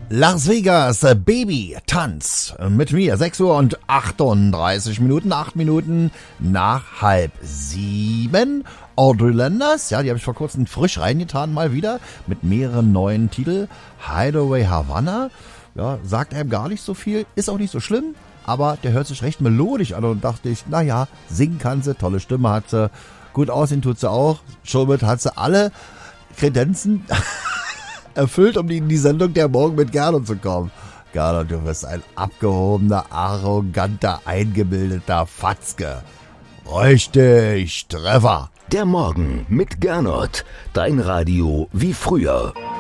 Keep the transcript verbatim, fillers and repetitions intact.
Las Vegas, Baby, Tanz mit mir. sechs Uhr und achtunddreißig Minuten, acht Minuten nach halb sieben. Audrey Landers, ja, die habe ich vor kurzem frisch reingetan, mal wieder, mit mehreren neuen Titeln. Hideaway Havana, ja, sagt einem gar nicht so viel, ist auch nicht so schlimm, aber der hört sich recht melodisch an und dachte ich, naja, singen kann sie, tolle Stimme hat sie, gut aussehen tut sie auch, somit hat sie alle Kredenzen erfüllt, um in die Sendung der Morgen mit Gernot zu kommen. Gernot, du bist ein abgehobener, arroganter, eingebildeter Fatzke. Richtig, Treffer. Der Morgen mit Gernot. Dein Radio wie früher.